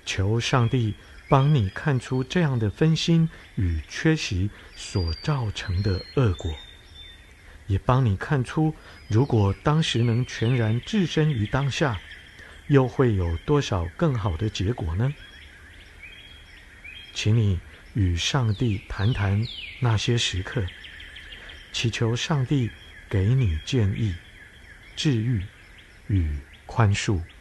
求上帝帮你看出这样的分心与缺席所造成的恶果，也帮你看出，如果当时能全然置身于当下，又会有多少更好的结果呢？请你与上帝谈谈那些时刻，祈求上帝给你建议、治愈与宽恕。